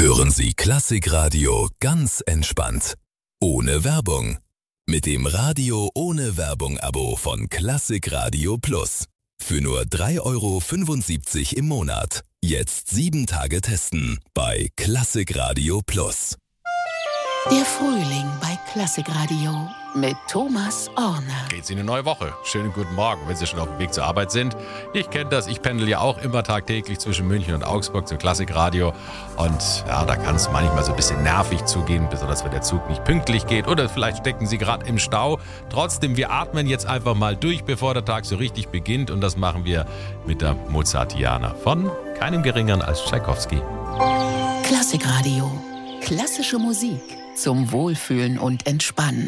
Hören Sie Klassikradio ganz entspannt. Ohne Werbung. Mit dem Radio ohne Werbung-Abo von Klassikradio Plus. Für nur 3,75 € im Monat. Jetzt 7 Tage testen bei Klassikradio Plus. Der Frühling bei Klassikradio mit Thomas Orner. Geht's in eine neue Woche. Schönen guten Morgen, wenn Sie schon auf dem Weg zur Arbeit sind. Ich kenne das, ich pendel ja auch immer tagtäglich zwischen München und Augsburg zur Klassikradio. Und ja, da kann es manchmal so ein bisschen nervig zugehen, besonders wenn der Zug nicht pünktlich geht. Oder vielleicht stecken Sie gerade im Stau. Trotzdem, wir atmen jetzt einfach mal durch, bevor der Tag so richtig beginnt. Und das machen wir mit der Mozartiana von keinem Geringeren als Tschaikowski. Klassikradio. Klassische Musik zum Wohlfühlen und Entspannen.